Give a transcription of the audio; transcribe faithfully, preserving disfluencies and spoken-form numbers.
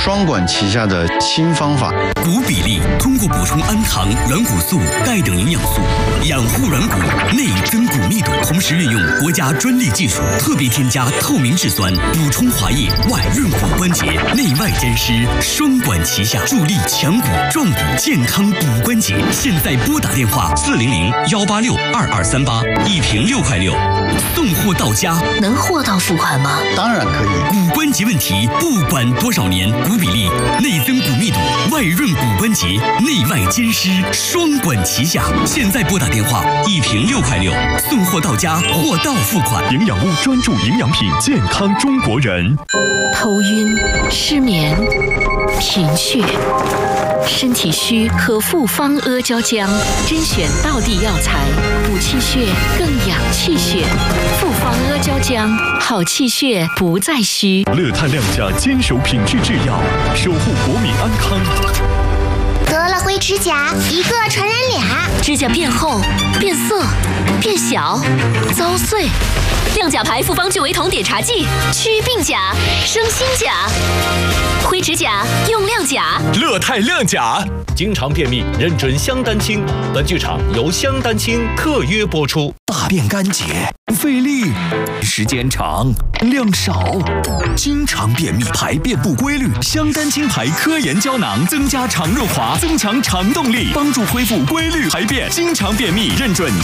双管齐下的新方法。 骨比例通过补充氨糖、软骨素、钙等营养素，养护软骨，内增骨密度，同时运用国家专利技术，特别添加透明质酸，补充滑液，外润骨关节，内外兼施，双管齐下，助力强骨壮骨，健康骨关节。现在拨打电话四零零幺八六二二三八，一瓶六块六，送货到家。 能货到付款吗？ 当然可以。 骨关节问题不管多少年，骨比例、内增骨密度、外润骨关节，内外兼施，双管齐下。现在拨打电话，一瓶六块六，送货到家，货到付款。 营养屋专注营养品，健康中国人。 头晕、失眠、贫血、身体虚，喝复方阿胶浆，甄选道地药材，补气血，更养气血。复方阿胶浆，好气血不再虚。 乐泰亮价坚守品质制药，守护国民安康。 得了灰指甲，一个传染俩， 指甲变厚、变色、变小、遭碎。亮甲牌复方聚维酮碘茶剂，祛病甲，生新甲。灰指甲用亮甲。 乐泰亮甲，经常便秘，认准香丹清。本剧场由香丹清特约播出。 大便干结，费力，时间长，量少，经常便秘，排便不规律。香丹清牌科研胶囊增加肠润滑，增强肠动力，帮助恢复规律排便。经常便秘，认准